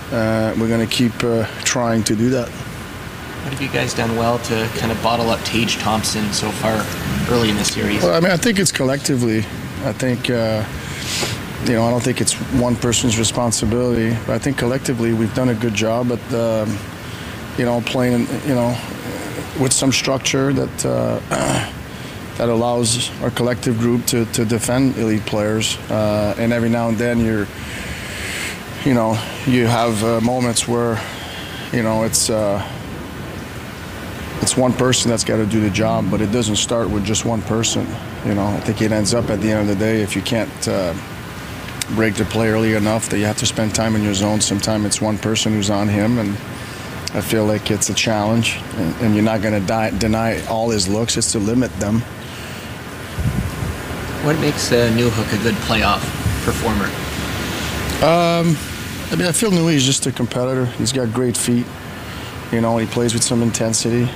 we're going to keep trying to do that. What have you guys done well to kind of bottle up Tage Thompson so far early in the series? Well, I mean, I think it's collectively. I think, I don't think it's one person's responsibility, but I think collectively we've done a good job at, playing, with some structure that allows our collective group to defend elite players. And every now and then you have moments where, it's one person that's got to do the job, but it doesn't start with just one person. I think it ends up at the end of the day, if you can't break the play early enough that you have to spend time in your zone, sometimes it's one person who's on him, and I feel like it's a challenge, and you're not going to deny all his looks, it's to limit them. What makes Newhook a good playoff performer? I feel Newey is just a competitor. He's got great feet. He plays with some intensity.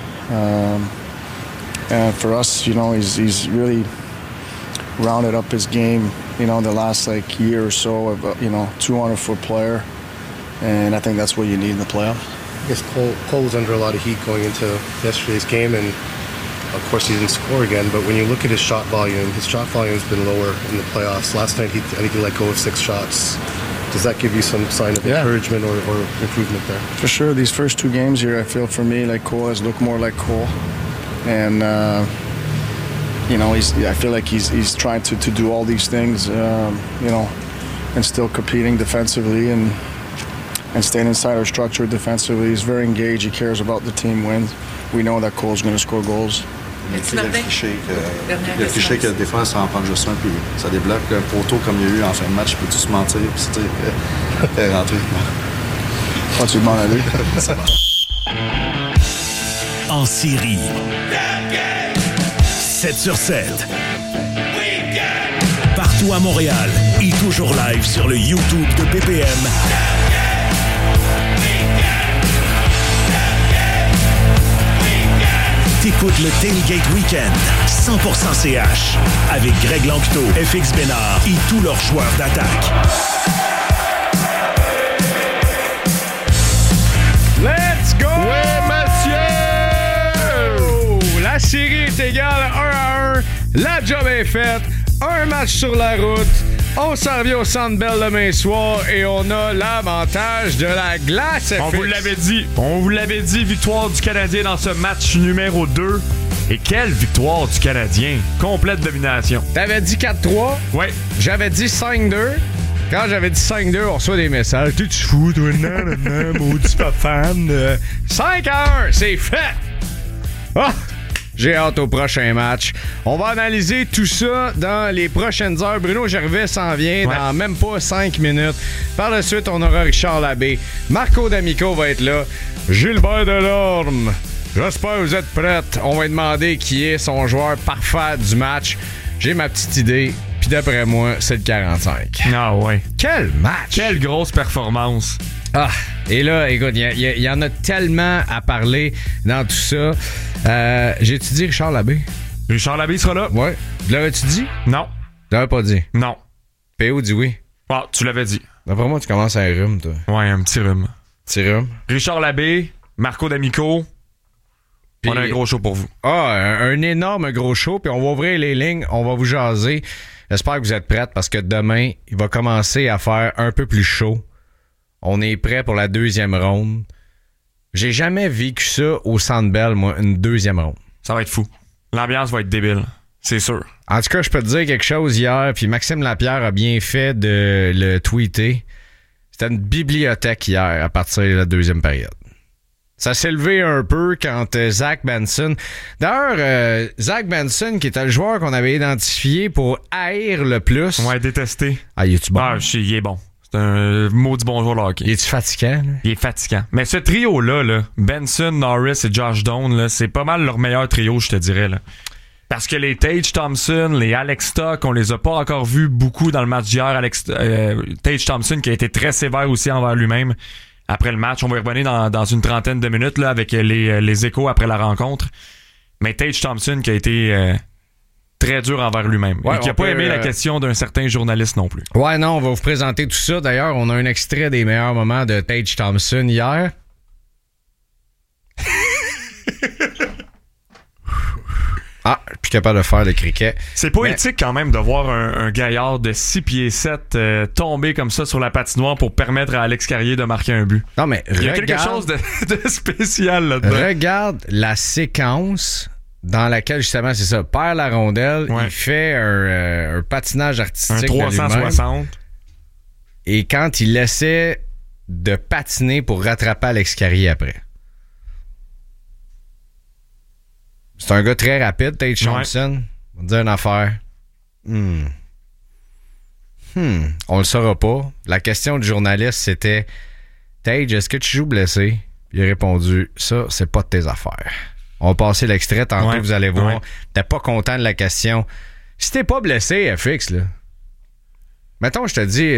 And for us, he's really rounded up his game, the last year or so of, 200-foot player. And I think that's what you need in the playoffs. I guess Cole was under a lot of heat going into yesterday's game, and of course he didn't score again. But when you look at his shot volume's been lower in the playoffs. Last night, I think he let go of 6 shots. Does that give you some sign of encouragement or improvement there? For sure. These first 2 games here, I feel for me like Cole has looked more like Cole. And, I feel like he's trying to do all these things, and still competing defensively and staying inside our structure defensively. He's very engaged. He cares about the team wins. We know that Cole's going to score goals. Il a affiché que la défense en prend juste un, puis ça débloque un poteau comme il y a eu en fin de match. Peux-tu se mentir puis se faire rentrer? Quand tu demandes à lui. En série. 7 sur 7. Partout à Montréal et toujours live sur le YouTube de BPM. T'écoutes le Tailgate Weekend 100% CH avec Greg Lanctot, FX Bénard et tous leurs joueurs d'attaque. Let's go! Oui, monsieur! La série est égale 1-1. La job est faite. Un match sur la route. On s'en revient au Centre Bell demain soir et on a l'avantage de la glace. On vous l'avait dit, victoire du Canadien dans ce match numéro 2. Et quelle victoire du Canadien! Complète domination. T'avais dit 4-3? Oui. J'avais dit 5-2. Quand j'avais dit 5-2, on reçoit des messages. T'es-tu fou, toi? Non, maudit pas fan. 5-1, c'est fait! Ah! J'ai hâte au prochain match. On va analyser tout ça dans les prochaines heures. Bruno Gervais s'en vient dans même pas 5 minutes. Par la suite, on aura Richard Labbé. Marco D'Amico va être là. Gilbert Delorme. J'espère que vous êtes prêts. On va demander qui est son joueur parfait du match. J'ai ma petite idée. Puis d'après moi, c'est le 45. Ah ouais. Quel match! Quelle grosse performance! Ah, et là, écoute, il y en a tellement à parler dans tout ça. J'ai-tu dit Richard Labbé? Richard Labbé sera là? Ouais. L'avais-tu dit? Non. Je l'avais pas dit? Non. PO dit oui. Ah, tu l'avais dit. D'après moi, tu commences à un rhume, toi. Ouais, un petit rhume. Petit rhume. Richard Labbé, Marco D'Amico. Puis, on a un gros show pour vous. Ah, un énorme gros show. Puis on va ouvrir les lignes, on va vous jaser. J'espère que vous êtes prêtes parce que demain, il va commencer à faire un peu plus chaud. On est prêt pour la 2e ronde. J'ai jamais vécu ça au Centre Bell, moi, une 2e ronde. Ça va être fou. L'ambiance va être débile. C'est sûr. En tout cas, je peux te dire quelque chose hier, puis Maxime Lapierre a bien fait de le tweeter. C'était une bibliothèque hier à partir de la 2e période. Ça s'est levé un peu quand Zach Benson... D'ailleurs, Zach Benson, qui était le joueur qu'on avait identifié pour haïr le plus... Ouais, détesté. Ah, il est-tu bon? Ah, il est bon. C'est un maudit bon joueur de hockey. Il est-tu fatigant? Là? Il est fatigant. Mais ce trio-là, Benson, Norris et Josh Doan, là, c'est pas mal leur meilleur trio, je te dirais. Là. Parce que les Tage Thompson, les Alex Stock, on les a pas encore vus beaucoup dans le match d'hier. Tage Thompson qui a été très sévère aussi envers lui-même après le match. On va y revenir dans une trentaine de minutes là, avec les échos après la rencontre. Mais Tage Thompson qui a été très dur envers lui-même. Ouais, et qui n'a pas aimé la question d'un certain journaliste non plus. Ouais, non, on va vous présenter tout ça. D'ailleurs, on a un extrait des meilleurs moments de Tage Thompson hier. Ah, je suis plus capable de faire le cricket. C'est poétique quand même de voir un gaillard de 6 pieds 7 tomber comme ça sur la patinoire pour permettre à Alex Carrier de marquer un but. Non, mais Il y a quelque chose de spécial là-dedans. Regarde la séquence dans laquelle, justement, c'est ça, perd la rondelle, Ouais. il fait un patinage artistique Un 360. et quand il essaie de patiner pour rattraper Alex Carrier après. C'est un gars très rapide, Tage Thompson. On va dire une affaire. On le saura pas. La question du journaliste, c'était Tage, est-ce que tu joues blessé? Il a répondu, ça, c'est pas de tes affaires. On va passer l'extrait, tantôt, vous allez voir. T'es pas content de la question. Si t'es pas blessé, FX, là. Mettons, je te dis...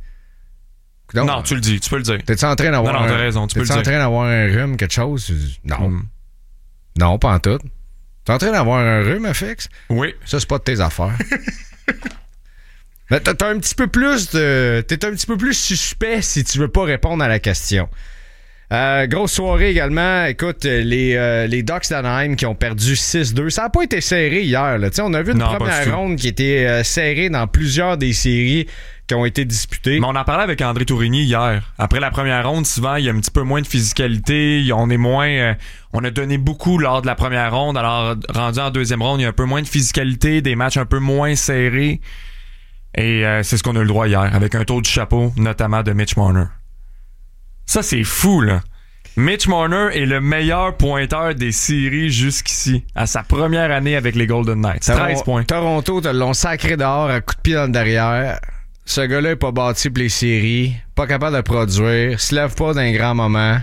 non, tu le dis, tu peux le dire. T'es-tu en train d'avoir Non, t'as raison, tu peux le dire. T'es-tu en train d'avoir un rhume, quelque chose? Non. Non, pas en tout. T'es en train d'avoir un rhume, FX? Oui. Ça, c'est pas de tes affaires. Mais t'es un petit peu plus suspect si tu veux pas répondre à la question. Grosse soirée également. Écoute, les Ducks d'Anaheim qui ont perdu 6-2. Ça n'a pas été serré hier. Là. On a vu une première ronde qui était serrée dans plusieurs des séries qui ont été disputées. Mais on en parlait avec André Tourigny hier. Après la première ronde, souvent, il y a un petit peu moins de physicalité. On est moins... on a donné beaucoup lors de la première ronde. Alors, rendu en deuxième ronde, il y a un peu moins de physicalité, des matchs un peu moins serrés. Et c'est ce qu'on a eu le droit hier, avec un tour du chapeau, notamment de Mitch Marner. Ça, c'est fou, là. Mitch Marner est le meilleur pointeur des séries jusqu'ici, à sa première année avec les Golden Knights. 13 points. Toronto te l'ont sacré dehors à coup de pied dans le derrière. Ce gars-là est pas bâti pour les séries, pas capable de produire, se lève pas d'un grand moment.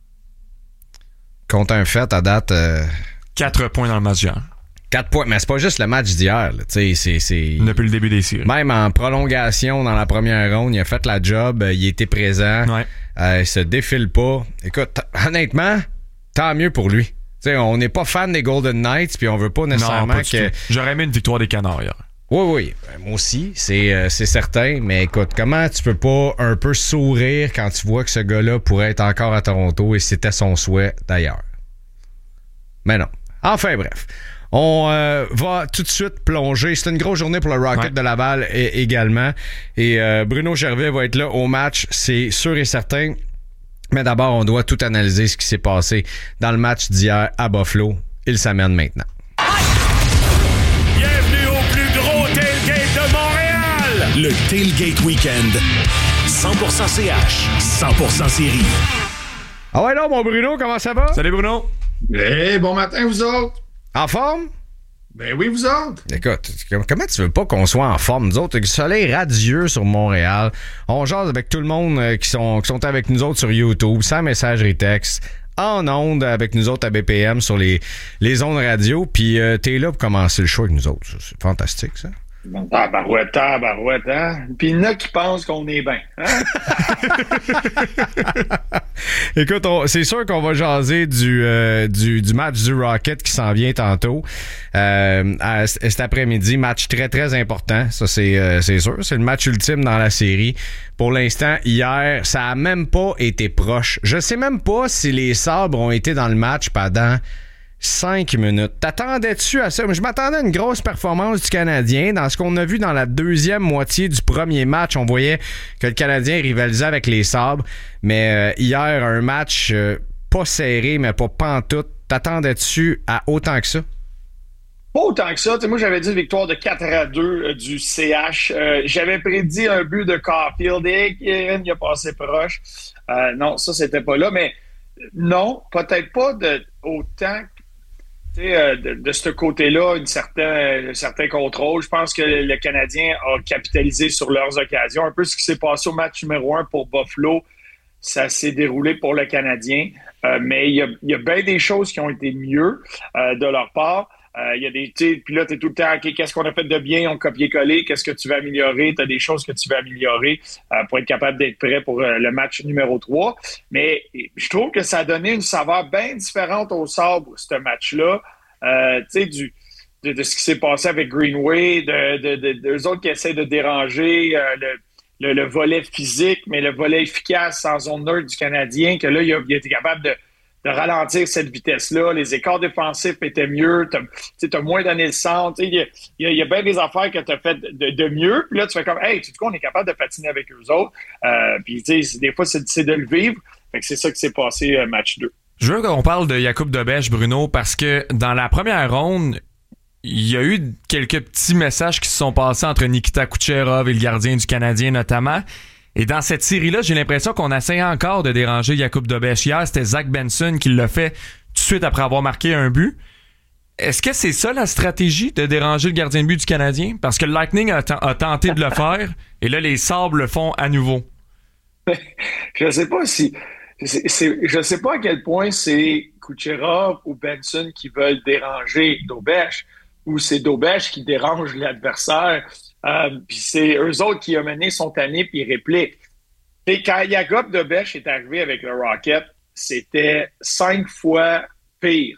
Compte un fait à date... 4 points dans le match d'hier. 4 points, mais c'est pas juste le match d'hier. Là. C'est... Depuis le début des séries. Même en prolongation dans la première ronde, il a fait la job, il était présent. Ouais. Il se défile pas. Écoute, honnêtement, tant mieux pour lui. T'sais, on n'est pas fan des Golden Knights, puis on veut pas nécessairement que... J'aurais aimé une victoire des Canards hier. Oui. Moi aussi, c'est certain. Mais écoute, comment tu peux pas un peu sourire quand tu vois que ce gars-là pourrait être encore à Toronto et c'était son souhait d'ailleurs? Mais non. Enfin bref. On va tout de suite plonger. C'est une grosse journée pour le Rocket de Laval également. Et Bruno Gervais va être là au match, c'est sûr et certain. Mais d'abord, on doit tout analyser ce qui s'est passé dans le match d'hier à Buffalo. Il s'amène maintenant. Bienvenue au plus gros tailgate de Montréal! Le Tailgate Weekend. 100% CH, 100% série. Ah ouais, non, mon Bruno, comment ça va? Salut Bruno! Hey, bon matin, vous autres! En forme? Ben oui, vous autres! Écoute, comment tu veux pas qu'on soit en forme, nous autres? Le soleil radieux sur Montréal. On jase avec tout le monde qui sont avec nous autres sur YouTube, sans messagerie texte, en ondes avec nous autres à BPM sur les ondes radio. Puis t'es là pour commencer le show avec nous autres. C'est fantastique, ça. Tabarouette, hein? Puis il y en a qui pensent qu'on est bien. Hein? Écoute, c'est sûr qu'on va jaser du match du Rocket qui s'en vient tantôt. Cet après-midi, match très, très important. Ça, c'est sûr. C'est le match ultime dans la série. Pour l'instant, hier, ça a même pas été proche. Je sais même pas si les Sabres ont été dans le match pendant 5 minutes. T'attendais-tu à ça? Je m'attendais à une grosse performance du Canadien. Dans ce qu'on a vu dans la deuxième moitié du premier match, on voyait que le Canadien rivalisait avec les Sabres. Mais hier, un match pas serré, mais pas pantoute. T'attendais-tu à autant que ça? Pas autant que ça. Moi, j'avais dit une victoire de 4-2 du CH. J'avais prédit un but de Caulfield et il a passé proche. Non, ça, c'était pas là. Mais non, peut-être pas autant de ce côté-là, un certain contrôle. Je pense que le Canadien a capitalisé sur leurs occasions. Un peu ce qui s'est passé au match numéro 1 pour Buffalo, ça s'est déroulé pour le Canadien. Mais il y a bien des choses qui ont été mieux de leur part. Il y a puis là, tu es tout le temps, OK, qu'est-ce qu'on a fait de bien? On copier-coller. Qu'est-ce que tu veux améliorer? Tu as des choses que tu veux améliorer pour être capable d'être prêt pour le match numéro 3. Mais je trouve que ça a donné une saveur bien différente au Sabres, ce match-là. de ce qui s'est passé avec Greenway, d'eux autres qui essaient de déranger le volet physique, mais le volet efficace en zone neutre du Canadien, que là, il a été capable de ralentir cette vitesse-là. Les écarts défensifs étaient mieux. T'as moins donné le centre. Il y a bien des affaires que tu as fait de mieux. Puis là, tu fais comme, hey, tu dis qu'on est capable de patiner avec eux autres. Puis, des fois, c'est de le vivre. Fait que c'est ça qui s'est passé match 2. Je veux qu'on parle de Jakub Dobeš, Bruno, parce que dans la première ronde, il y a eu quelques petits messages qui se sont passés entre Nikita Kucherov et le gardien du Canadien notamment. Et dans cette série-là, j'ai l'impression qu'on essaie encore de déranger Jakub Dobeš. Hier, c'était Zach Benson qui l'a fait tout de suite après avoir marqué un but. Est-ce que c'est ça la stratégie, de déranger le gardien de but du Canadien? Parce que le Lightning a tenté de le faire, et là, les Sabres le font à nouveau. Je sais pas si... je sais pas à quel point c'est Kucherov ou Benson qui veulent déranger Dobeš, ou c'est Dobeš qui dérange l'adversaire. Puis c'est eux autres qui ont mené son tannés puis ils répliquent. Et quand Jakub Dobeš est arrivé avec le Rocket, c'était 5 fois pire.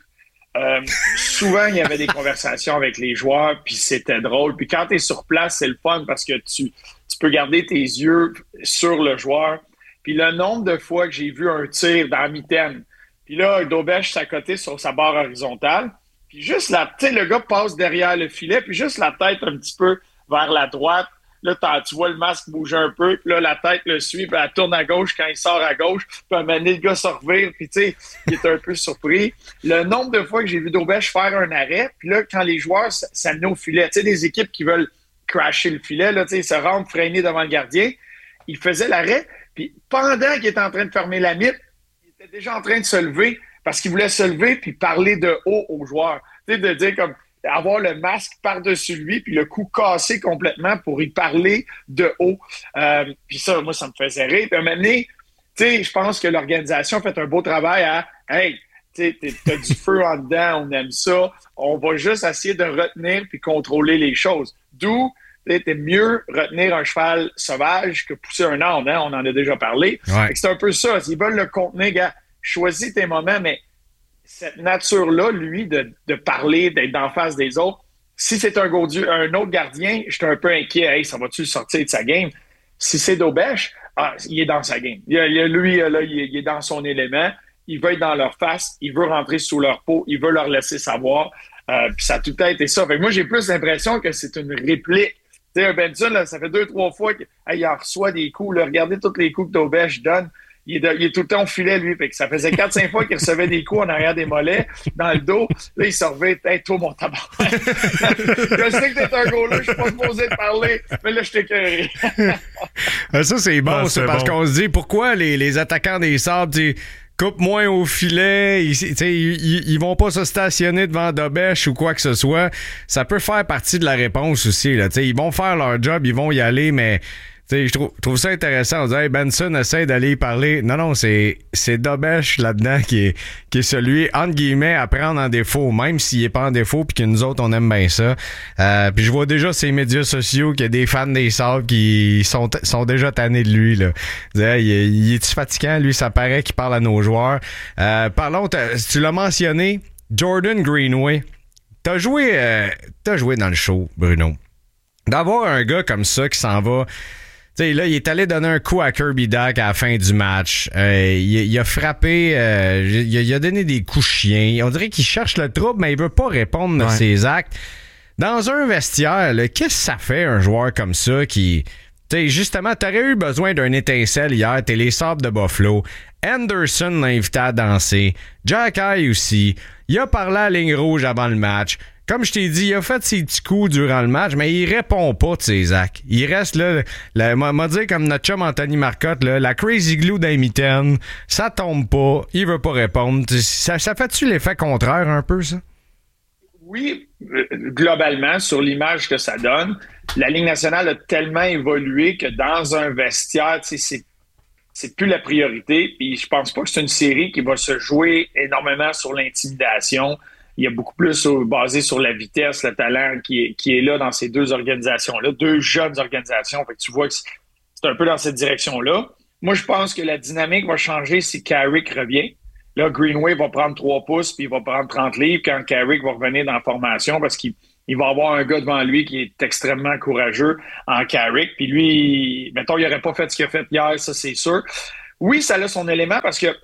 Souvent, il y avait des conversations avec les joueurs, puis c'était drôle. Puis quand tu es sur place, c'est le fun parce que tu peux garder tes yeux sur le joueur. Puis le nombre de fois que j'ai vu un tir dans la mitaine, puis là, Dobeš s'accotait sur sa barre horizontale, puis juste le gars passe derrière le filet, puis juste la tête un petit peu vers la droite. Là, tu vois le masque bouger un peu, puis là, la tête le suit, puis elle tourne à gauche quand il sort à gauche, puis à un moment donné, le gars se revire, puis tu sais, il est un peu surpris. Le nombre de fois que j'ai vu Dobeš faire un arrêt, puis là, quand les joueurs s'amenaient au filet, tu sais, des équipes qui veulent crasher le filet, là, tu sais, ils se rendent freiner devant le gardien, il faisait l'arrêt, puis pendant qu'il était en train de fermer la mythe, il était déjà en train de se lever, parce qu'il voulait se lever puis parler de haut aux joueurs. Tu sais, de dire comme, avoir le masque par-dessus lui, puis le cou cassé complètement pour y parler de haut. Puis ça, moi, ça me faisait rire. Puis à un moment donné, tu sais, je pense que l'organisation a fait un beau travail à « Hey, tu sais, t'as du feu en dedans, on aime ça. On va juste essayer de retenir puis contrôler les choses. » D'où, t'es mieux retenir un cheval sauvage que pousser un âne, hein? On en a déjà parlé. Ouais. C'est un peu ça. S'ils veulent le contenir, gars, choisis tes moments, mais cette nature-là, lui, de parler, d'être d'en face des autres, si c'est un autre gardien, j'étais un peu inquiet. Hey, ça va-tu sortir de sa game? Si c'est Dobeš, il est dans sa game. Il est dans son élément. Il veut être dans leur face. Il veut rentrer sous leur peau. Il veut leur laisser savoir. Puis ça a tout le temps été ça. Fait que moi, j'ai plus l'impression que c'est une réplique. Tu sais, un Benson, là, ça fait 2-3 fois qu'il en reçoit des coups. Là. Regardez tous les coups que Dobeš donne. Il est tout le temps au filet, lui. Fait que ça faisait 4-5 fois qu'il recevait des coups en arrière des mollets, dans le dos. Là, il se revait. Hey, toi, mon tabac. Je sais que t'es un goaler, je suis pas supposé te parler, mais là, je t'ai écœuré. Ça, c'est bon, ça, parce qu'on se dit, pourquoi les attaquants des Sabres, coupent moins au filet, ils vont pas se stationner devant Dobeš ou quoi que ce soit. Ça peut faire partie de la réponse aussi, là. Ils vont faire leur job, ils vont y aller, mais... je trouve ça intéressant. On dit, hey, Benson essaie d'aller y parler. Non, c'est Dobeš là-dedans qui est celui, entre guillemets, à prendre en défaut, même s'il est pas en défaut puis que nous autres, on aime bien ça. Puis je vois déjà ces médias sociaux qu'il y a des fans des Sabres qui sont déjà tannés de lui, là. Il est-tu fatigant, lui? Ça paraît qu'il parle à nos joueurs. Parlons, tu l'as mentionné, Jordan Greenway. T'as joué dans le show, Bruno. D'avoir un gars comme ça qui s'en va... T'sais, là, il est allé donner un coup à Kirby Dach à la fin du match. Il a frappé, il a donné des coups chiens. On dirait qu'il cherche le trouble, mais il veut pas répondre à ses actes. Dans un vestiaire, là, qu'est-ce que ça fait, un joueur comme ça qui... T'sais, justement, t'aurais eu besoin d'un étincelle hier. T'es les Sabres de Buffalo. Anderson l'a invité à danser. Jack Eye aussi. Il a parlé à la ligne rouge avant le match. Comme je t'ai dit, il a fait ses petits coups durant le match, mais il répond pas de ses actes. Il reste là, m'a dit comme notre chum Anthony Marcotte, là, la crazy glue d'un mitaine, ça tombe pas, il veut pas répondre. Ça fait-tu l'effet contraire un peu, ça? Oui, globalement, sur l'image que ça donne, la Ligue nationale a tellement évolué que dans un vestiaire, c'est plus la priorité. Puis je pense pas que c'est une série qui va se jouer énormément sur l'intimidation. Il y a beaucoup plus basé sur la vitesse, le talent qui est là dans ces deux organisations-là, deux jeunes organisations. Fait que tu vois que c'est un peu dans cette direction-là. Moi, je pense que la dynamique va changer si Carrick revient. Là, Greenway va prendre 3 pouces puis il va prendre 30 livres quand Carrick va revenir dans la formation parce qu'il il va avoir un gars devant lui qui est extrêmement courageux en Carrick. Puis lui, mettons, il n'aurait pas fait ce qu'il a fait hier, ça c'est sûr. Oui, ça a son élément parce que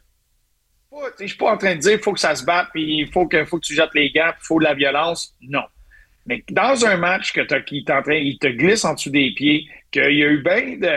je suis pas en train de dire qu'il faut que ça se batte, puis il faut que tu jettes les gants, puis il faut de la violence. Non. Mais dans un match il te glisse en dessous des pieds, qu'il y a eu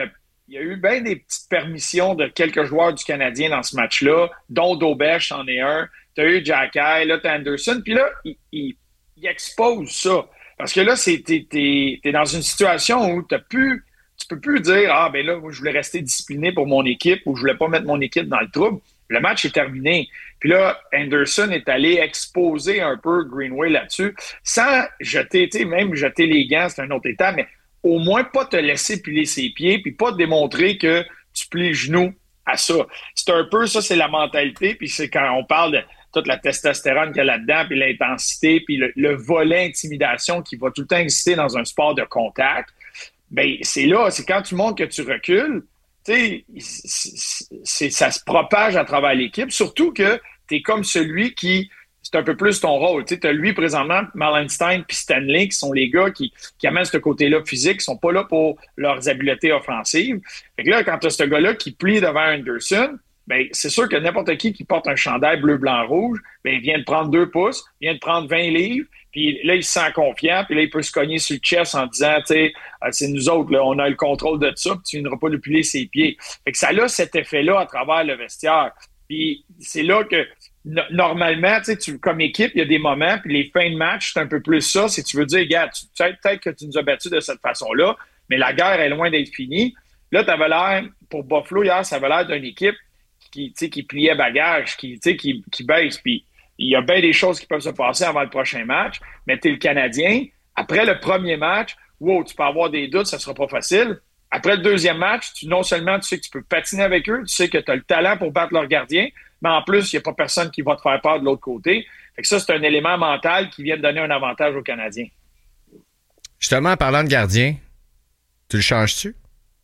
bien des petites permissions de quelques joueurs du Canadien dans ce match-là, dont Daubèche en est un. Tu as eu Jacky, là, tu as Anderson, puis là, il expose ça. Parce que là, t'es dans une situation où tu peux plus dire « Ah, ben là, moi, je voulais rester discipliné pour mon équipe ou je voulais pas mettre mon équipe dans le trouble. » Le match est terminé. Puis là, Anderson est allé exposer un peu Greenway là-dessus, sans jeter les gants, c'est un autre état, mais au moins pas te laisser piler ses pieds, puis pas te démontrer que tu plies le genou à ça. C'est un peu ça, c'est la mentalité, puis c'est quand on parle de toute la testostérone qu'il y a là-dedans, puis l'intensité, puis le volet intimidation qui va tout le temps exister dans un sport de contact. Bien, c'est quand tu montres que tu recules, tu sais, ça se propage à travers l'équipe, surtout que tu es comme celui qui, c'est un peu plus ton rôle. Tu sais, as lui présentement, Malenstein puis Stanley, qui sont les gars qui amènent ce côté-là physique, qui sont pas là pour leurs habiletés offensives. Fait que là, quand tu as ce gars-là qui plie devant Anderson, ben c'est sûr que n'importe qui porte un chandail bleu, blanc, rouge, ben il vient de prendre 2 pouces, il vient de prendre 20 livres, puis là, il se sent confiant, puis là, il peut se cogner sur le chest en disant, tu sais, c'est nous autres, là, on a le contrôle de ça, puis tu viendras pas lui plier ses pieds. Fait que ça a cet effet-là à travers le vestiaire. Puis c'est là que, normalement, tu sais, comme équipe, il y a des moments, puis les fins de match, c'est un peu plus ça. Si tu veux dire, gars, peut-être que tu nous as battus de cette façon-là, mais la guerre est loin d'être finie. Là, t'avais l'air, pour Buffalo hier, ça avait l'air d'une équipe qui pliait bagage, qui baisse. Puis il y a bien des choses qui peuvent se passer avant le prochain match, mais tu es le Canadien. Après le premier match, tu peux avoir des doutes, ça sera pas facile. Après le deuxième match, non seulement tu sais que tu peux patiner avec eux, tu sais que tu as le talent pour battre leur gardien, mais en plus, il n'y a pas personne qui va te faire peur de l'autre côté. Fait que ça, c'est un élément mental qui vient de donner un avantage aux Canadiens. Justement, en parlant de gardien, tu le changes-tu?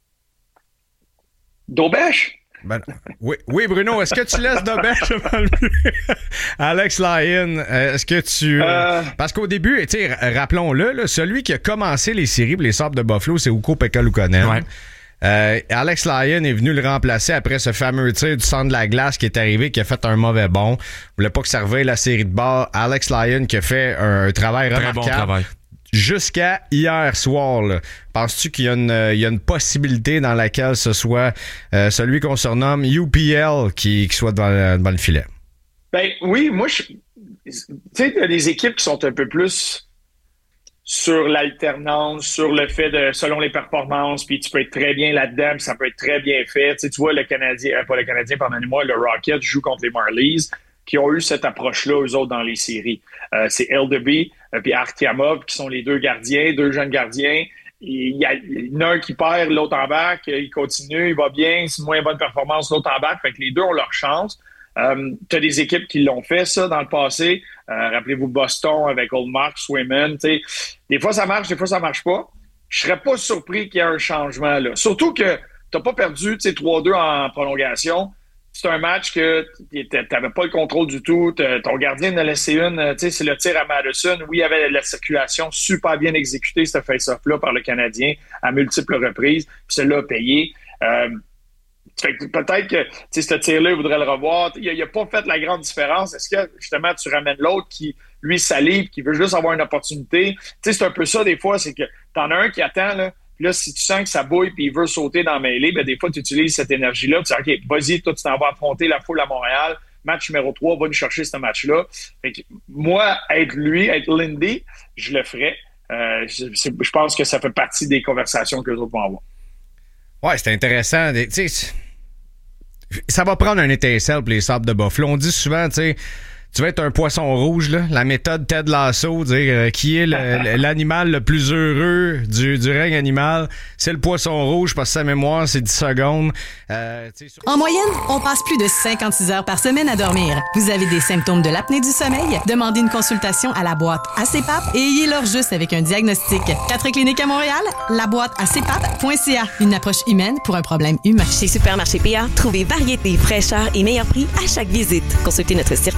Daubèche? Ben, oui, Bruno, est-ce que tu laisses Daubèche devant le but? Alex Lyon, est-ce que tu... Parce qu'au début, tu sais, rappelons-le, là, celui qui a commencé les séries pour les Sabres de Buffalo, c'est Ukko-Pekka Luukkonen. Ouais. Alex Lyon est venu le remplacer après ce fameux tir du centre de la glace qui est arrivé, qui a fait un mauvais bond. Il voulait pas que ça revienne la série de bord. Alex Lyon qui a fait un travail remarquable. Très bon travail. Jusqu'à hier soir, là. Penses-tu qu'il y a une possibilité dans laquelle ce soit celui qu'on surnomme UPL qui soit devant le filet? Ben oui, moi, tu sais, il y a des équipes qui sont un peu plus sur l'alternance, sur le fait de, selon les performances, puis tu peux être très bien là-dedans, puis ça peut être très bien fait. Tu sais, tu vois, le Rocket joue contre les Marlies, qui ont eu cette approche-là, eux autres, dans les séries. C'est Eldeby puis Artyomov, qui sont les 2 gardiens, 2 jeunes gardiens. Il y en a un qui perd, l'autre en back, il continue, il va bien, c'est moins bonne performance, l'autre en back. Fait que les 2 ont leur chance. Tu as des équipes qui l'ont fait, ça, dans le passé. Rappelez-vous Boston avec Ullmark, Swayman. Des fois, ça marche, des fois, ça marche pas. Je serais pas surpris qu'il y ait un changement là. Surtout que t'as pas perdu 3-2 en prolongation. C'est un match que t'avais pas le contrôle du tout. Ton gardien en a laissé une. C'est le tir à Madison. Oui, il y avait la circulation super bien exécutée, ce face-off-là, par le Canadien à multiples reprises. Puis celui-là a payé. Fait que peut-être que ce tir-là, il voudrait le revoir. Il n'a pas fait la grande différence. Est-ce que, justement, tu ramènes l'autre qui, lui, salive, qui veut juste avoir une opportunité? C'est un peu ça, des fois, c'est que t'en as un qui attend, là. Puis là, si tu sens que ça bouille puis il veut sauter dans la mêlée, ben des fois, tu utilises cette énergie-là. Tu dis, OK, vas-y, toi, tu t'en vas affronter la foule à Montréal. Match numéro 3, va nous chercher ce match-là. Fait que moi, être Lindy, je le ferais. Je pense que ça fait partie des conversations que les autres vont avoir. Ouais, c'est intéressant. Tu sais, ça va prendre un étincelle pour les Sabres de Buffalo. On dit souvent, tu sais, tu vas être un poisson rouge, là. La méthode Ted Lasso, dire qui est l'animal le plus heureux du règne animal, c'est le poisson rouge parce que sa mémoire, c'est 10 secondes. En moyenne, on passe plus de 56 heures par semaine à dormir. Vous avez des symptômes de l'apnée du sommeil? Demandez une consultation à la boîte ACPAP et ayez-leur juste avec un diagnostic. 4 cliniques à Montréal, laboîteacpap.ca. Une approche humaine pour un problème humain. Chez Supermarché PA, trouvez variété, fraîcheur et meilleur prix à chaque visite. Consultez notre circulaire hebdomadaire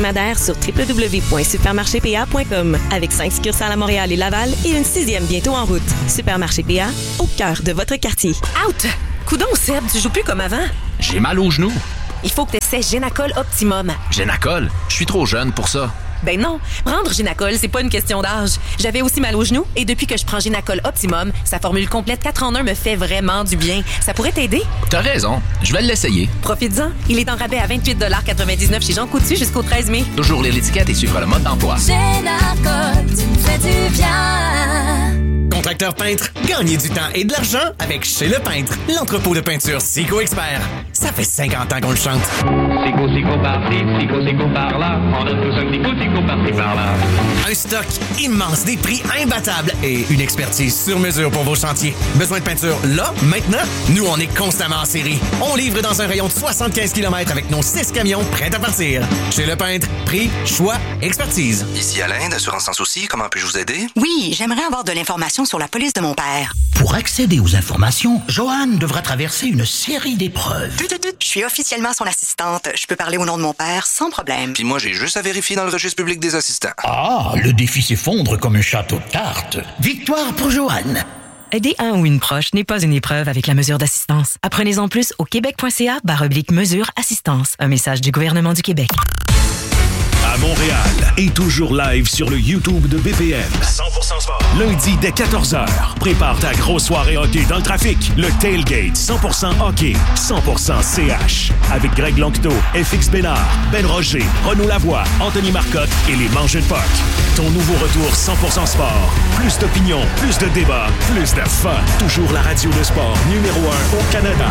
hebdomadaire sur www.supermarchepa.com avec 5 succursales à Montréal et Laval et une 6e bientôt en route. Supermarché PA, au cœur de votre quartier. Out! Coudon, Seb, tu joues plus comme avant? J'ai mal aux genoux. Il faut que tu essaies Génacol Optimum. Génacol? Je suis trop jeune pour ça. Ben non, prendre Génacol, c'est pas une question d'âge. J'avais aussi mal aux genoux et depuis que je prends Génacol Optimum, sa formule complète 4 en 1 me fait vraiment du bien. Ça pourrait t'aider? T'as raison, je vais l'essayer. Profites-en, il est en rabais à 28,99 chez Jean Coutu jusqu'au 13 mai. Toujours lire l'étiquette et suivre le mode d'emploi. Génacol, tu me fais du bien. Contracteur peintre, gagnez du temps et de l'argent avec Chez Le Peintre, l'entrepôt de peinture Sico Expert. Ça fait 50 ans qu'on le chante. Sico par-ci, Sico par-là. On donne tous un petit coup, Sico par-ci, par-là. Un stock immense, des prix imbattables et une expertise sur mesure pour vos chantiers. Besoin de peinture là, maintenant? Nous, on est constamment en série. On livre dans un rayon de 75 km avec nos 6 camions prêts à partir. Chez Le Peintre, prix, choix, expertise. Ici Alain, d'Assurance Sans Souci, comment puis-je vous aider? Oui, j'aimerais avoir de l'information sur la police de mon père. Pour accéder aux informations, Joanne devra traverser une série d'épreuves. Je suis officiellement son assistante. Je peux parler au nom de mon père sans problème. Puis moi, j'ai juste à vérifier dans le registre public des assistants. Ah, le défi s'effondre comme un château de cartes. Victoire pour Joanne. Aider un ou une proche n'est pas une épreuve avec la mesure d'assistance. Apprenez-en plus au québec.ca/mesure assistance. Un message du gouvernement du Québec. À Montréal et toujours live sur le YouTube de BPM. 100% sport. Lundi dès 14h. Prépare ta grosse soirée hockey dans le trafic. Le Tailgate 100% hockey, 100% CH. Avec Greg Lanctot, FX Bénard, Ben Roger, Renaud Lavoie, Anthony Marcotte et les Mangeux de Puck. Ton nouveau retour 100% sport. Plus d'opinion, plus de débats, plus de fun. Toujours la radio de sport numéro 1 au Canada.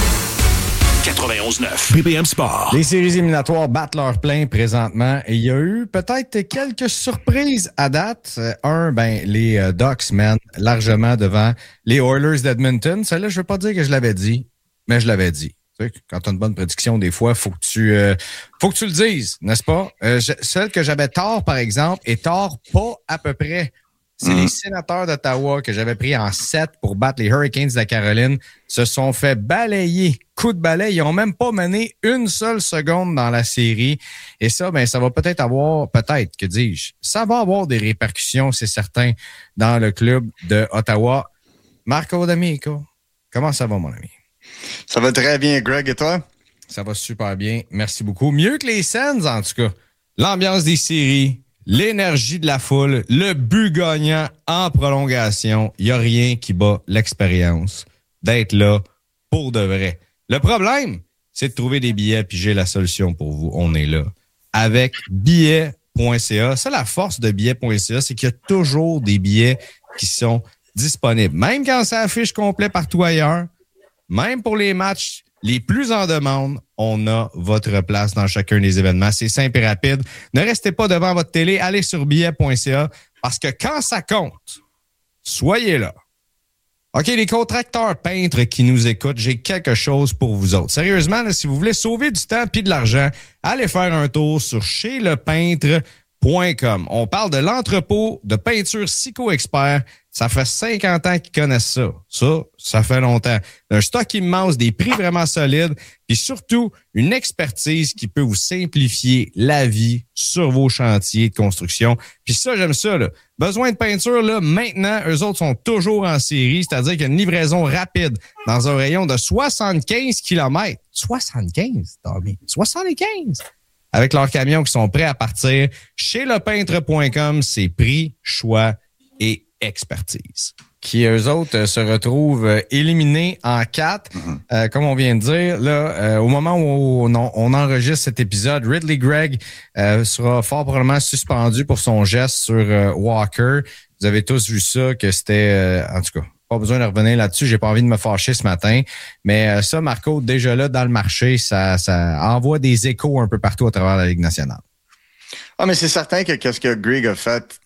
91.9 BPM Sport. Les séries éliminatoires battent leur plein présentement et il y a eu peut-être quelques surprises à date. Les Ducks mènent largement devant les Oilers d'Edmonton. Celle-là, je veux pas dire que je l'avais dit, mais je l'avais dit. Tu sais, quand tu as une bonne prédiction, des fois, faut que tu le dises, n'est-ce pas? Celle que j'avais tort, par exemple, est tort pas à peu près. C'est les Sénateurs d'Ottawa que j'avais pris en 7 pour battre les Hurricanes de la Caroline se sont fait balayer. Coup de balai. Ils n'ont même pas mené une seule seconde dans la série. Et ça, ça va peut-être avoir, ça va avoir des répercussions, c'est certain, dans le club de Ottawa. Marco D'Amico, comment ça va, mon ami? Ça va très bien, Greg, et toi? Ça va super bien. Merci beaucoup. Mieux que les Sens, en tout cas. L'ambiance des séries, l'énergie de la foule, le but gagnant en prolongation. Il n'y a rien qui bat l'expérience d'être là pour de vrai. Le problème, c'est de trouver des billets, puis j'ai la solution pour vous. On est là. Avec billets.ca. Ça, la force de billets.ca, c'est qu'il y a toujours des billets qui sont disponibles. Même quand ça affiche complet partout ailleurs, même pour les matchs les plus en demande, on a votre place dans chacun des événements. C'est simple et rapide. Ne restez pas devant votre télé. Allez sur billets.ca parce que quand ça compte, soyez là. OK, les contracteurs peintres qui nous écoutent, j'ai quelque chose pour vous autres. Sérieusement, là, si vous voulez sauver du temps et de l'argent, allez faire un tour sur chez-le-peintre.com. On parle de l'entrepôt de peinture Sico Expert. Ça fait 50 ans qu'ils connaissent ça. Ça fait longtemps. Un stock immense, des prix vraiment solides, puis surtout une expertise qui peut vous simplifier la vie sur vos chantiers de construction. Puis ça, j'aime ça, là. Besoin de peinture, là, maintenant, eux autres sont toujours en série, c'est-à-dire qu'il y a une livraison rapide dans un rayon de 75 km. 75, Tommy. 75! Avec leurs camions qui sont prêts à partir. Chez lepeintre.com, c'est prix, choix et expertise. Qui, eux autres, se retrouvent éliminés en 4. Comme on vient de dire, là, au moment où on enregistre cet épisode, Ridley Gregg sera fort probablement suspendu pour son geste sur Walker. Vous avez tous vu ça, que c'était... en tout cas, pas besoin de revenir là-dessus. J'ai pas envie de me fâcher ce matin. Mais ça, Marco, déjà là, dans le marché, ça envoie des échos un peu partout à travers la Ligue nationale. Ah, mais c'est certain que qu'est-ce que Gregg a fait...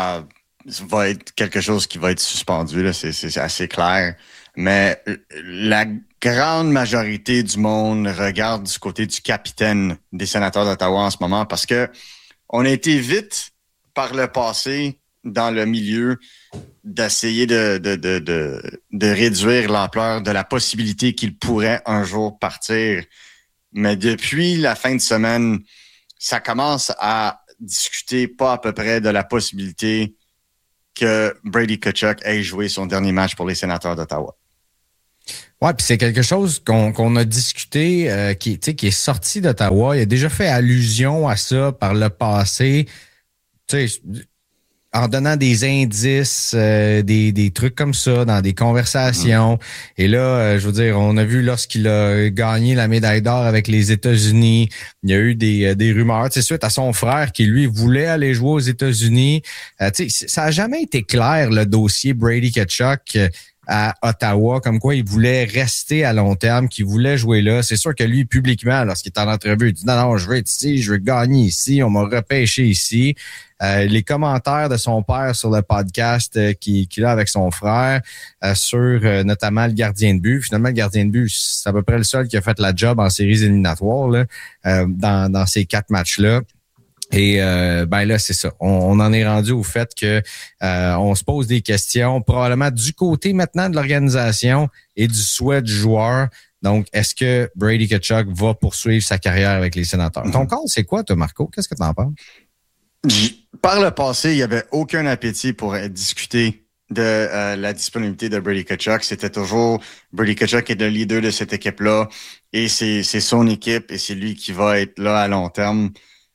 va être quelque chose qui va être suspendu, là, c'est assez clair. Mais la grande majorité du monde regarde du côté du capitaine des Sénateurs d'Ottawa en ce moment parce que on a été vite par le passé dans le milieu d'essayer de réduire l'ampleur de la possibilité qu'il pourrait un jour partir. Mais depuis la fin de semaine, ça commence à discuter pas à peu près de la possibilité que Brady Tkachuk ait joué son dernier match pour les Sénateurs d'Ottawa. Ouais, puis c'est quelque chose qu'on a discuté, qui est sorti d'Ottawa. Il a déjà fait allusion à ça par le passé. Tu sais, en donnant des indices, des trucs comme ça dans des conversations. Et là, je veux dire, on a vu lorsqu'il a gagné la médaille d'or avec les États-Unis, il y a eu des rumeurs, tu sais, suite à son frère qui, lui, voulait aller jouer aux États-Unis. Tu sais, ça a jamais été clair, le dossier Brady Tkachuk à Ottawa, comme quoi il voulait rester à long terme, qu'il voulait jouer là. C'est sûr que lui, publiquement, lorsqu'il est en entrevue, il dit « Non, je veux être ici, je veux gagner ici, on m'a repêché ici ». Les commentaires de son père sur le podcast qu'il a avec son frère sur notamment le gardien de but. Finalement, le gardien de but, c'est à peu près le seul qui a fait la job en séries éliminatoires là, dans ces 4 matchs-là. Et ben là, c'est ça. On en est rendu au fait que on se pose des questions, probablement du côté maintenant de l'organisation et du souhait du joueur. Donc, est-ce que Brady Tkachuk va poursuivre sa carrière avec les Sénateurs? Ton compte, c'est quoi, toi, Marco? Qu'est-ce que tu en penses? Par le passé, il n'y avait aucun appétit pour discuter de la disponibilité de Brady Tkachuk. C'était toujours Brady Tkachuk est le leader de cette équipe-là et c'est son équipe et c'est lui qui va être là à long terme.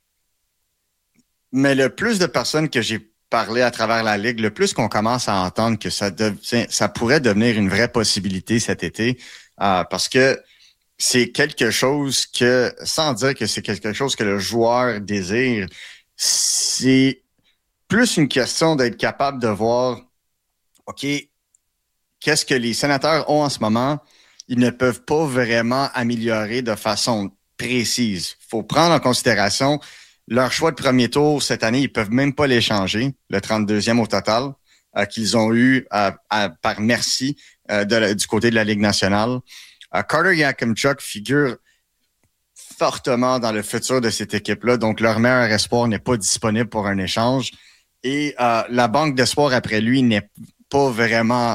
Mais le plus de personnes que j'ai parlé à travers la Ligue, le plus qu'on commence à entendre que ça pourrait devenir une vraie possibilité cet été, parce que c'est quelque chose que, sans dire que c'est quelque chose que le joueur désire, c'est plus une question d'être capable de voir, OK, qu'est-ce que les Sénateurs ont en ce moment? Ils ne peuvent pas vraiment améliorer de façon précise. Il faut prendre en considération leur choix de premier tour cette année, ils peuvent même pas l'échanger, le 32e au total, qu'ils ont eu par merci du côté de la Ligue nationale. Carter Yakimchuk figure fortement dans le futur de cette équipe-là, donc leur meilleur espoir n'est pas disponible pour un échange. Et la banque d'espoir après lui n'est pas vraiment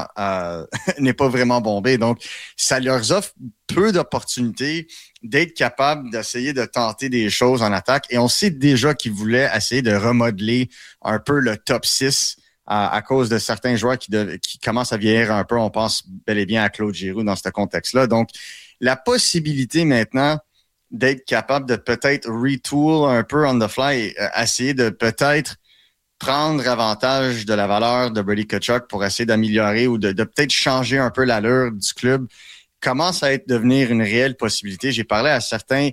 bombée. Donc, ça leur offre peu d'opportunités d'être capable d'essayer de tenter des choses en attaque. Et on sait déjà qu'ils voulaient essayer de remodeler un peu le top 6 à cause de certains joueurs qui commencent à vieillir un peu. On pense bel et bien à Claude Giroux dans ce contexte-là. Donc, la possibilité maintenant d'être capable de peut-être retool un peu on the fly et essayer de peut-être prendre avantage de la valeur de Brady Tkachuk pour essayer d'améliorer ou de peut-être changer un peu l'allure du club commence à devenir une réelle possibilité. J'ai parlé à certains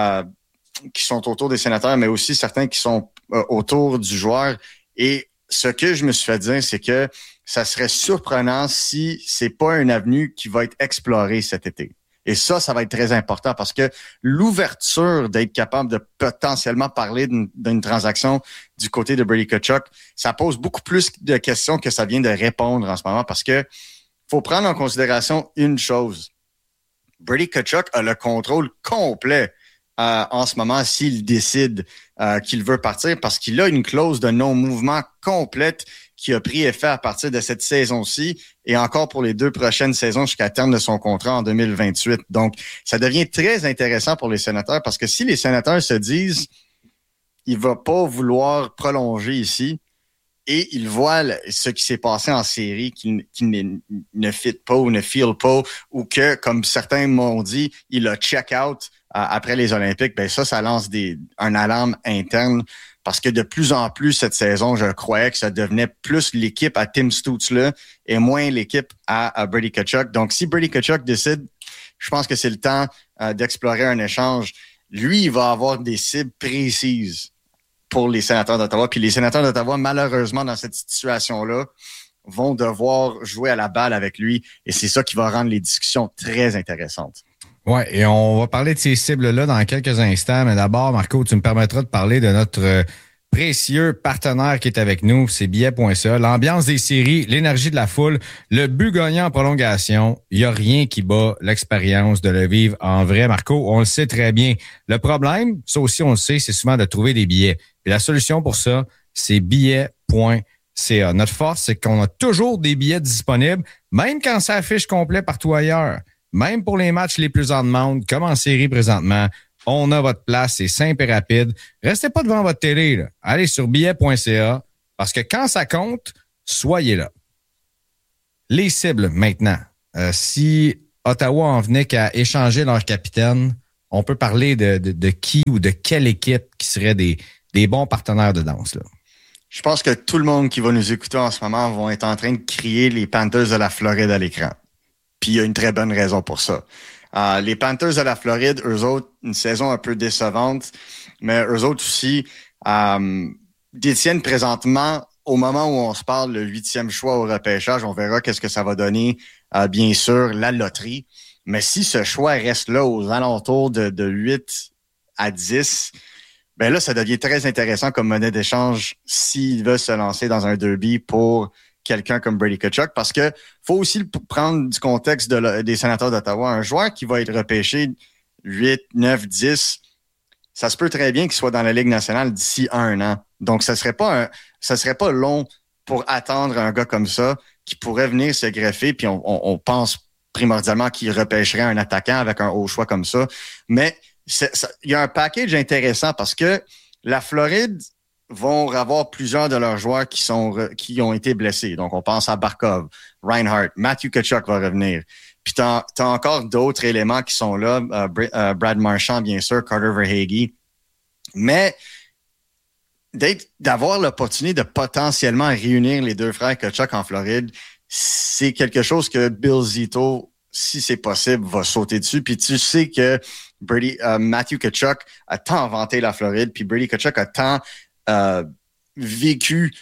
qui sont autour des Sénateurs, mais aussi certains qui sont autour du joueur. Et ce que je me suis fait dire, c'est que ça serait surprenant si c'est pas une avenue qui va être explorée cet été. Et ça va être très important parce que l'ouverture d'être capable de potentiellement parler d'une transaction du côté de Brady Tkachuk, ça pose beaucoup plus de questions que ça vient de répondre en ce moment parce que faut prendre en considération une chose. Brady Tkachuk a le contrôle complet en ce moment s'il décide qu'il veut partir parce qu'il a une clause de non-mouvement complète qui a pris effet à partir de cette saison-ci et encore pour les 2 prochaines saisons jusqu'à terme de son contrat en 2028. Donc, ça devient très intéressant pour les Sénateurs parce que si les Sénateurs se disent il va pas vouloir prolonger ici et il voit ce qui s'est passé en série qui ne fit pas ou ne feel pas ou que, comme certains m'ont dit, il a check-out après les Olympiques, ben ça lance un alarme interne parce que de plus en plus cette saison, je croyais que ça devenait plus l'équipe à Tim Stützle et moins l'équipe à Brady Tkachuk. Donc, si Brady Tkachuk décide, je pense que c'est le temps d'explorer un échange. Lui, il va avoir des cibles précises pour les Sénateurs d'Ottawa. Puis les Sénateurs d'Ottawa, malheureusement, dans cette situation-là, vont devoir jouer à la balle avec lui. Et c'est ça qui va rendre les discussions très intéressantes. Ouais, et on va parler de ces cibles-là dans quelques instants. Mais d'abord, Marco, tu me permettras de parler de notre précieux partenaire qui est avec nous, c'est billets.ca. L'ambiance des séries, l'énergie de la foule, le but gagnant en prolongation. Il n'y a rien qui bat l'expérience de le vivre en vrai. Marco, on le sait très bien. Le problème, ça aussi on le sait, c'est souvent de trouver des billets. Et la solution pour ça, c'est billets.ca. Notre force, c'est qu'on a toujours des billets disponibles, même quand ça affiche complet partout ailleurs. Même pour les matchs les plus en demande, comme en série présentement, On a votre place, c'est simple et rapide. Restez pas devant votre télé, là. Allez sur billet.ca parce que quand ça compte, soyez là. Les cibles maintenant. Si Ottawa en venait qu'à échanger leur capitaine, on peut parler de qui ou de quelle équipe qui serait des bons partenaires de danse, là. Je pense que tout le monde qui va nous écouter en ce moment vont être en train de crier les Panthers de la Floride à l'écran. Puis il y a une très bonne raison pour ça. Les Panthers de la Floride, eux autres, une saison un peu décevante, mais eux autres aussi détiennent présentement, au moment où on se parle, le 8e choix au repêchage. On verra qu'est-ce que ça va donner, bien sûr, la loterie. Mais si ce choix reste là aux alentours de 8 à 10, ben là, ça devient très intéressant comme monnaie d'échange s'il veut se lancer dans un derby pour quelqu'un comme Brady Tkachuk, parce que faut aussi prendre du contexte des Sénateurs d'Ottawa. Un joueur qui va être repêché 8, 9, 10, ça se peut très bien qu'il soit dans la Ligue nationale d'ici 1 an. Donc, ça serait pas long pour attendre un gars comme ça qui pourrait venir se greffer, puis on pense primordialement qu'il repêcherait un attaquant avec un haut choix comme ça. Mais il y a un package intéressant parce que la Floride vont avoir plusieurs de leurs joueurs qui ont été blessés. Donc, on pense à Barkov, Reinhart, Matthew Tkachuk va revenir. Puis, t'as encore d'autres éléments qui sont là, Brad Marchand, bien sûr, Carter Verhaeghe. Mais d'avoir l'opportunité de potentiellement réunir les deux frères Tkachuk en Floride, c'est quelque chose que Bill Zito, si c'est possible, va sauter dessus. Puis tu sais que Matthew Tkachuk a tant vanté la Floride, puis Brady Tkachuk a tant vécu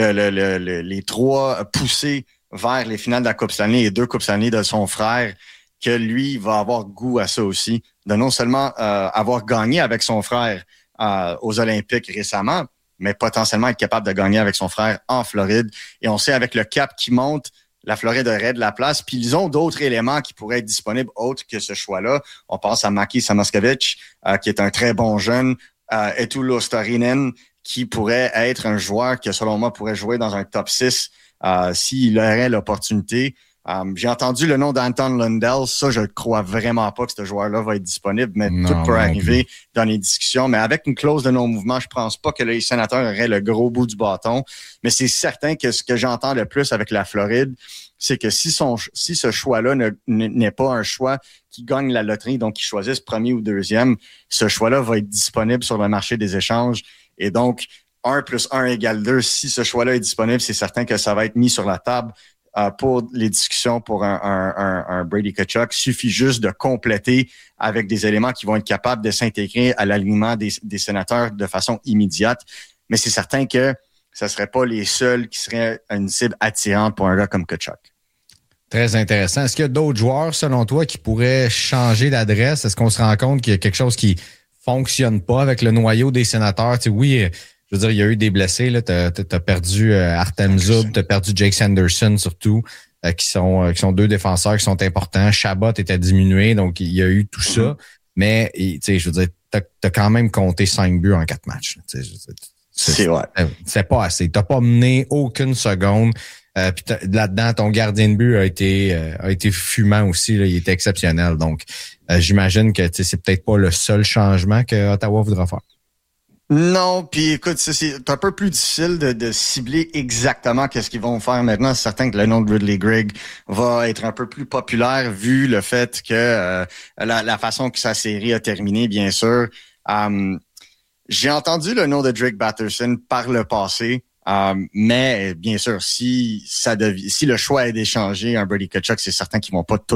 les 3 poussées vers les finales de la Coupe Stanley et 2 Coupes Stanley de son frère, que lui va avoir goût à ça aussi, de non seulement avoir gagné avec son frère aux Olympiques récemment, mais potentiellement être capable de gagner avec son frère en Floride. Et on sait avec le cap qui monte, la Floride aurait de la place. Puis ils ont d'autres éléments qui pourraient être disponibles autres que ce choix-là. On pense à Maki Samoskevich, qui est un très bon jeune, Etulo Storinen, qui pourrait être un joueur qui, selon moi, pourrait jouer dans un top 6 s'il aurait l'opportunité. J'ai entendu le nom d'Anton Lundell. Ça, je ne crois vraiment pas que ce joueur-là va être disponible, mais tout peut arriver dans les discussions. Mais avec une clause de non-mouvement, je pense pas que les Sénateurs auraient le gros bout du bâton. Mais c'est certain que ce que j'entends le plus avec la Floride, c'est que si ce choix-là n'est pas un choix qui gagne la loterie, donc qui choisissent premier ou deuxième, ce choix-là va être disponible sur le marché des échanges. Et donc, 1 + 1 = 2, si ce choix-là est disponible, c'est certain que ça va être mis sur la table pour les discussions pour un Brady Tkachuk. Suffit juste de compléter avec des éléments qui vont être capables de s'intégrer à l'alignement des Sénateurs de façon immédiate. Mais c'est certain que ce ne serait pas les seuls qui seraient une cible attirante pour un gars comme Tkachuk. Très intéressant. Est-ce qu'il y a d'autres joueurs, selon toi, qui pourraient changer d'adresse? Est-ce qu'on se rend compte qu'il y a quelque chose qui fonctionne pas avec le noyau des Sénateurs? Tu sais, oui, je veux dire, il y a eu des blessés. Tu as perdu Artem Zub, tu as perdu Jake Sanderson surtout, qui sont 2 défenseurs qui sont importants. Chabot était diminué, donc il y a eu tout ça. Mais tu sais, je veux dire, tu as quand même compté 5 buts en 4 matchs. C'est vrai. C'est pas assez. Tu n'as pas mené aucune seconde. Puis là-dedans, ton gardien de but a été fumant aussi. Là, il était exceptionnel. Donc, j'imagine que c'est peut-être pas le seul changement que Ottawa voudra faire. Non, puis écoute, c'est un peu plus difficile de cibler exactement qu'est-ce qu'ils vont faire maintenant. C'est certain que le nom de Ridley Greig va être un peu plus populaire vu le fait que la façon que sa série a terminé, bien sûr. J'ai entendu le nom de Drake Batherson par le passé. Mais bien sûr, si le choix est d'échanger un Brady Tkachuk, c'est certain qu'ils vont pas tout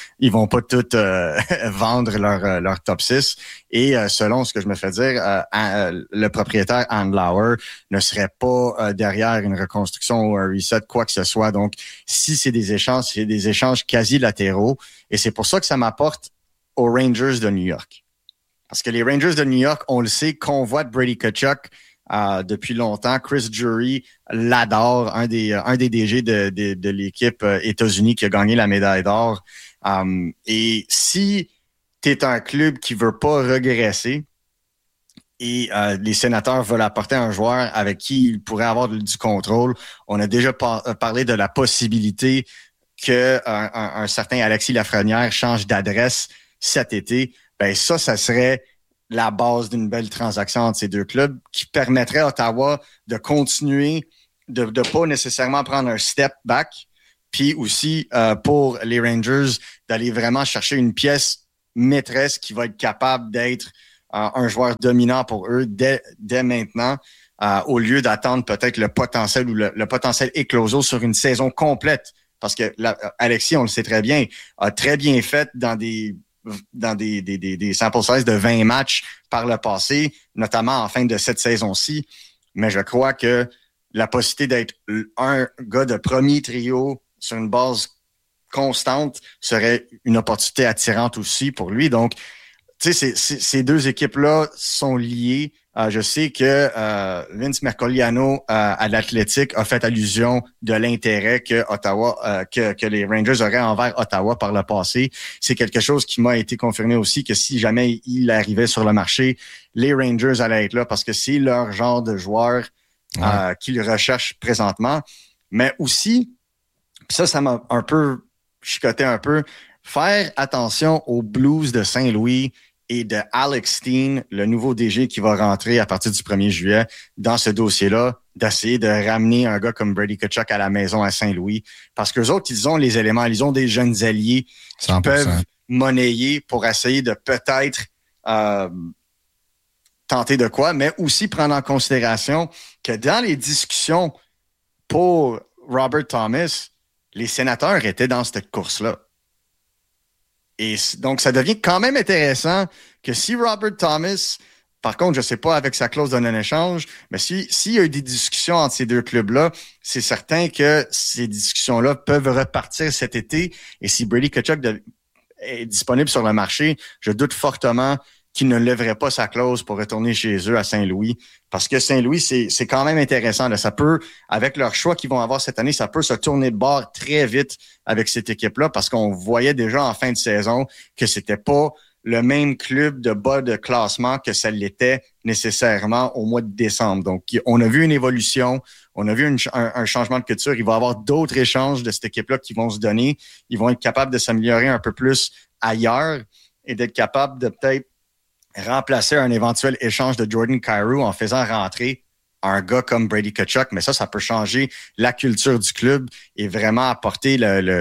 vendre leur top 6. Et selon ce que je me fais dire, le propriétaire Andlauer ne serait pas derrière une reconstruction ou un reset, quoi que ce soit. Donc, si c'est des échanges quasi latéraux. Et c'est pour ça que ça m'apporte aux Rangers de New York. Parce que les Rangers de New York, on le sait, convoitent Brady Tkachuk depuis longtemps. Chris Drury l'adore, un des DG de l'équipe États-Unis qui a gagné la médaille d'or. Et si tu es un club qui veut pas regresser et les Sénateurs veulent apporter un joueur avec qui ils pourraient avoir du contrôle, on a déjà parlé de la possibilité que un certain Alexis Lafrenière change d'adresse cet été. Ben ça serait la base d'une belle transaction entre ces deux clubs qui permettrait à Ottawa de continuer, de pas nécessairement prendre un step back, puis aussi pour les Rangers d'aller vraiment chercher une pièce maîtresse qui va être capable d'être un joueur dominant pour eux dès maintenant, au lieu d'attendre peut-être le potentiel ou le potentiel écloso sur une saison complète. Parce que Alexis, on le sait très bien, a très bien fait dans des sample size de 20 matchs par le passé, notamment en fin de cette saison-ci. Mais je crois que la possibilité d'être un gars de premier trio sur une base constante serait une opportunité attirante aussi pour lui. Donc, tu sais, ces deux équipes-là sont liées. Je sais que Vince Mercogliano à l'Athletic a fait allusion de l'intérêt que Ottawa, que les Rangers auraient envers Ottawa par le passé. C'est quelque chose qui m'a été confirmé aussi, que si jamais il arrivait sur le marché, les Rangers allaient être là parce que c'est leur genre de joueur qu'ils recherchent présentement. Mais aussi, ça m'a un peu chicoté un peu, faire attention aux Blues de Saint-Louis et de Alex Steen, le nouveau DG qui va rentrer à partir du 1er juillet dans ce dossier-là, d'essayer de ramener un gars comme Brady Tkachuk à la maison à Saint-Louis. Parce qu'eux autres, ils ont les éléments, ils ont des jeunes alliés qui 100%. peuvent monnayer pour essayer de peut-être tenter de quoi, mais aussi prendre en considération que dans les discussions pour Robert Thomas, les Sénateurs étaient dans cette course-là. Et donc, ça devient quand même intéressant que si Robert Thomas, par contre, je ne sais pas avec sa clause de non-échange, mais s'il y a eu des discussions entre ces deux clubs-là, c'est certain que ces discussions-là peuvent repartir cet été. Et si Brady Tkachuk est disponible sur le marché, je doute fortement qu'il ne lèverait pas sa clause pour retourner chez eux à Saint-Louis. Parce que Saint-Louis, c'est quand même intéressant. Là. Ça peut, avec leur choix qu'ils vont avoir cette année, ça peut se tourner de bord très vite avec cette équipe-là parce qu'on voyait déjà en fin de saison que c'était pas le même club de bas de classement que ça l'était nécessairement au mois de décembre. Donc, on a vu une évolution, on a vu un changement de culture. Il va y avoir d'autres échanges de cette équipe-là qui vont se donner. Ils vont être capables de s'améliorer un peu plus ailleurs et d'être capables de peut-être remplacer un éventuel échange de Jordan Kyrou en faisant rentrer un gars comme Brady Tkachuk, mais ça peut changer la culture du club et vraiment apporter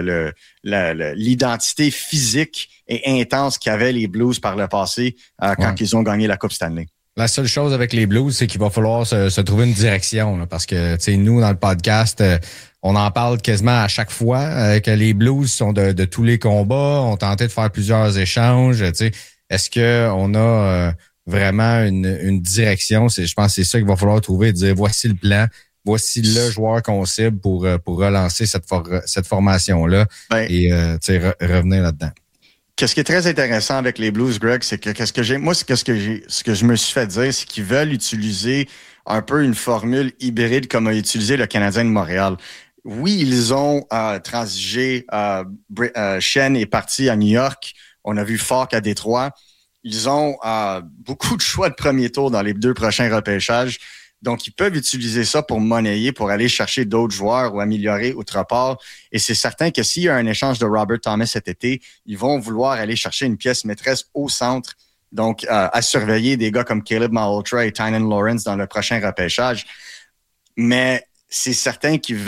l'identité physique et intense qu'avaient les Blues par le passé quand ils ont gagné la Coupe Stanley. La seule chose avec les Blues, c'est qu'il va falloir se trouver une direction, là, parce que, tu sais, nous, dans le podcast, on en parle quasiment à chaque fois, que les Blues sont de tous les combats, ont tenté de faire plusieurs échanges, tu sais. Est-ce que on a vraiment une direction? Je pense que c'est ça qu'il va falloir trouver, dire voici le plan, voici le joueur qu'on cible pour relancer cette formation-là et revenir là-dedans. Qu'est-ce qui est très intéressant avec les Blues, Greg, c'est que ce que je me suis fait dire, c'est qu'ils veulent utiliser un peu une formule hybride comme a utilisé le Canadien de Montréal. Oui, ils ont transigé. Shen est parti à New York. On a vu Falk à Détroit. Ils ont beaucoup de choix de premier tour dans les 2 prochains repêchages. Donc, ils peuvent utiliser ça pour monnayer, pour aller chercher d'autres joueurs ou améliorer autre part. Et c'est certain que s'il y a un échange de Robert Thomas cet été, ils vont vouloir aller chercher une pièce maîtresse au centre. Donc, à surveiller des gars comme Caleb Malhotra et Tynan Lawrence dans le prochain repêchage. Mais c'est certain qu'ils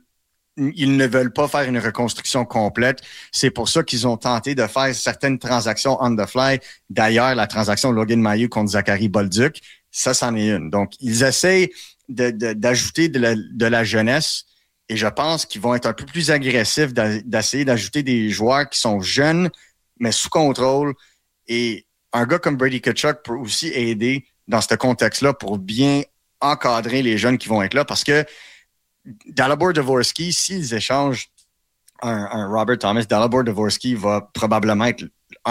ne veulent pas faire une reconstruction complète. C'est pour ça qu'ils ont tenté de faire certaines transactions on the fly. D'ailleurs, la transaction Logan Mailloux contre Zachary Bolduc, ça, c'en est une. Donc, ils essayent d'ajouter de la jeunesse et je pense qu'ils vont être un peu plus agressifs d'essayer d'ajouter des joueurs qui sont jeunes, mais sous contrôle. Et un gars comme Brady Tkachuk peut aussi aider dans ce contexte-là pour bien encadrer les jeunes qui vont être là parce que Dalibor Dvorsky, s'ils échangent un Robert Thomas, Dalibor Dvorsky va probablement être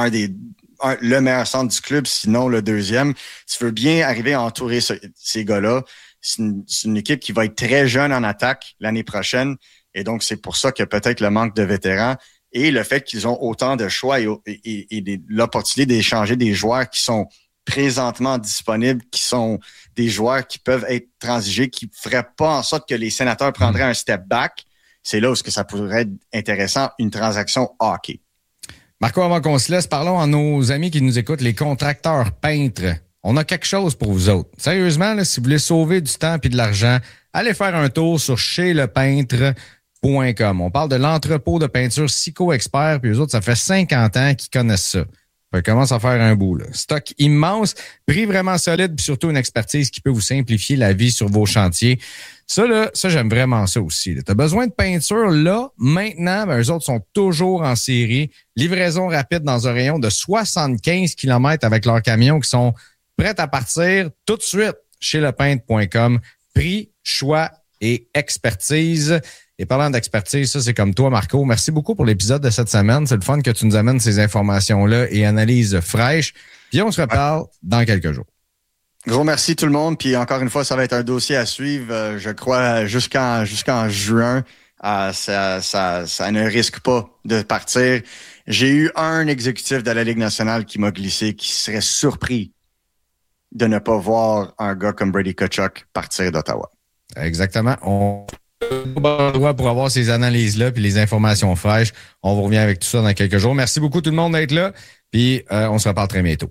le meilleur centre du club, sinon le deuxième. Tu veux bien arriver à entourer ces gars-là. C'est une équipe qui va être très jeune en attaque l'année prochaine. Et donc, c'est pour ça que peut-être le manque de vétérans et le fait qu'ils ont autant de choix et l'opportunité d'échanger des joueurs qui sont présentement disponibles, qui sont des joueurs qui peuvent être transigés, qui ne feraient pas en sorte que les Sénateurs prendraient un step back. C'est là où ça pourrait être intéressant, une transaction hockey. Marco, avant qu'on se laisse, parlons à nos amis qui nous écoutent, les contracteurs peintres. On a quelque chose pour vous autres. Sérieusement, là, si vous voulez sauver du temps et de l'argent, allez faire un tour sur chez-lepeintre.com. On parle de l'entrepôt de peinture Sico Expert, puis eux autres, ça fait 50 ans qu'ils connaissent ça. Ça commence à faire un bout, là. Stock immense, prix vraiment solide, puis surtout une expertise qui peut vous simplifier la vie sur vos chantiers. Ça, j'aime vraiment ça aussi. Tu as besoin de peinture, là, maintenant, eux autres sont toujours en série. Livraison rapide dans un rayon de 75 km avec leurs camions qui sont prêts à partir tout de suite chez lepeintre.com. Prix, choix et expertise. Et parlant d'expertise, ça, c'est comme toi, Marco. Merci beaucoup pour l'épisode de cette semaine. C'est le fun que tu nous amènes ces informations-là et analyses fraîches. Puis on se reparle dans quelques jours. Gros merci tout le monde. Puis encore une fois, ça va être un dossier à suivre. Je crois jusqu'en juin. Ça ne risque pas de partir. J'ai eu un exécutif de la Ligue nationale qui m'a glissé, qui serait surpris de ne pas voir un gars comme Brady Tkachuk partir d'Ottawa. Exactement. On au bon endroit pour avoir ces analyses-là puis les informations fraîches. On vous revient avec tout ça dans quelques jours. Merci beaucoup tout le monde d'être là. Puis on se reparle très bientôt.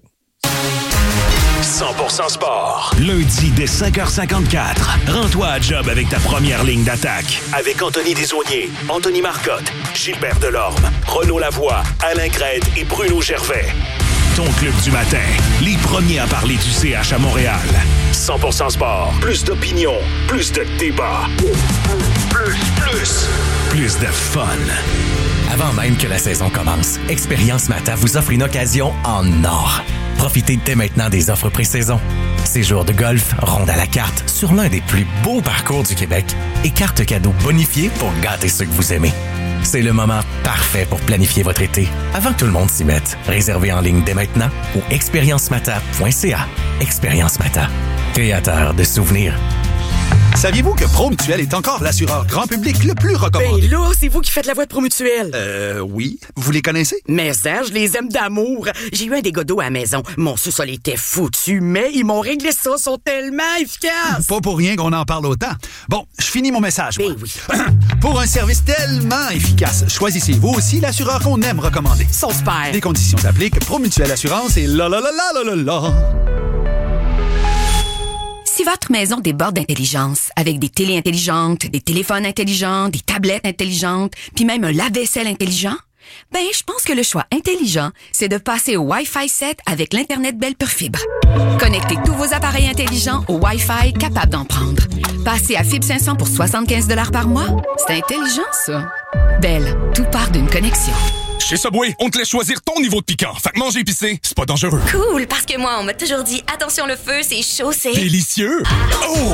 100% sport. Lundi dès 5h54. Rends-toi à job avec ta première ligne d'attaque. Avec Anthony Desaulniers, Anthony Marcotte, Gilbert Delorme, Renaud Lavoie, Alain Crête et Bruno Gervais. Ton club du matin. Les premiers à parler du CH à Montréal. 100% sport. Plus d'opinion. Plus de débat. Plus de fun. Avant même que la saison commence, Expérience Mata vous offre une occasion en or. Profitez dès maintenant des offres pré-saison. Séjour de golf, ronde à la carte sur l'un des plus beaux parcours du Québec et cartes cadeaux bonifiées pour gâter ceux que vous aimez. C'est le moment parfait pour planifier votre été avant que tout le monde s'y mette. Réservez en ligne dès maintenant au expériencemata.ca. Expérience Mata, créateur de souvenirs. Saviez-vous que Promutuel est encore l'assureur grand public le plus recommandé? Ben là, c'est vous qui faites la voix de Promutuel. Oui. Vous les connaissez? Mais ça, je les aime d'amour. J'ai eu un dégât d'eau à la maison. Mon sous-sol était foutu, mais ils m'ont réglé ça. Ils sont tellement efficaces. Pas pour rien qu'on en parle autant. Bon, je finis mon message. Ben oui. Pour un service tellement efficace, choisissez vous aussi l'assureur qu'on aime recommander. Ils sont super. Les conditions s'appliquent. Promutuel Assurance et la la la la la la la. Si votre maison déborde d'intelligence, avec des télés intelligentes, des téléphones intelligents, des tablettes intelligentes, puis même un lave-vaisselle intelligent, ben, je pense que le choix intelligent, c'est de passer au Wi-Fi 7 avec l'Internet Bell Pure Fibre. Connectez tous vos appareils intelligents au Wi-Fi capable d'en prendre. Passez à Fibre 500 pour 75 $ par mois. C'est intelligent, ça. Bell, tout part d'une connexion. Chez Subway, on te laisse choisir ton niveau de piquant. Fait que manger épicé, c'est pas dangereux. Cool, parce que moi, on m'a toujours dit, attention le feu, c'est chaud, c'est... Délicieux! Oh!